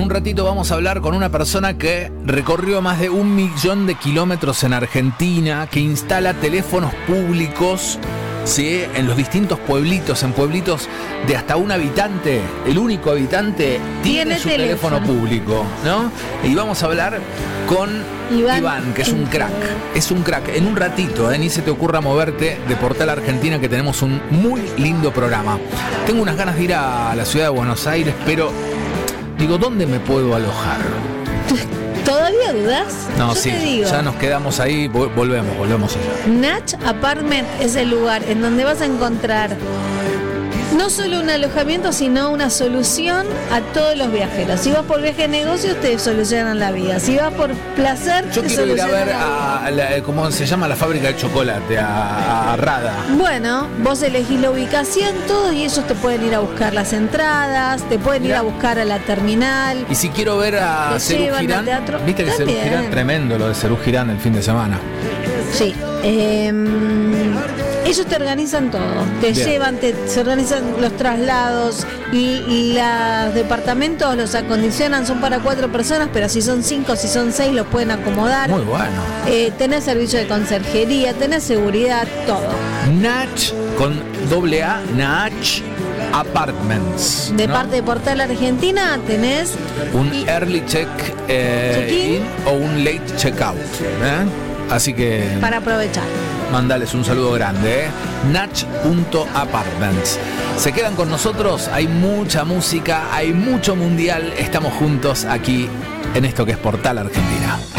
un ratito vamos a hablar con una persona que recorrió más de 1 millón de kilómetros en Argentina, que instala teléfonos públicos, ¿sí?, en los distintos pueblitos, en pueblitos de hasta un habitante. El único habitante tiene su teléfono público, ¿no? Y vamos a hablar con Iván, que es un crack. Es un crack. En un ratito, ni se te ocurra moverte de Portal Argentina, que tenemos un muy lindo programa. Tengo unas ganas de ir a la ciudad de Buenos Aires, pero digo, ¿dónde me puedo alojar? ¿Todavía dudas? No, yo sí, te digo, ya nos quedamos ahí, volvemos allá. Natch Apartment es el lugar en donde vas a encontrar no solo un alojamiento, sino una solución a todos los viajeros. Si vas por viaje de negocios, te solucionan la vida. Si vas por placer, yo te quiero ir a solucionan ver ¿cómo se llama? La fábrica de chocolate, a Rada. Bueno, vos elegís la ubicación, todo, y ellos te pueden ir a buscar las entradas, te pueden ir a buscar a la terminal. Y si quiero ver a Serú Girán, viste que Serú Girán, tremendo lo de Serú Girán el fin de semana. Sí. Ellos te organizan todo, te llevan, se organizan los traslados, los departamentos los acondicionan, son para 4 personas, pero si son 5, si son 6, los pueden acomodar. Muy bueno. Tenés servicio de conserjería, tenés seguridad, todo. Natch con doble A, Natch Apartments. De ¿no? parte de Portal Argentina tenés un early check-in o un late check-out. Así que para aprovechar. Mandales un saludo grande, Natch.apartments. Se quedan con nosotros, hay mucha música, hay mucho mundial. Estamos juntos aquí en esto que es Portal Argentina.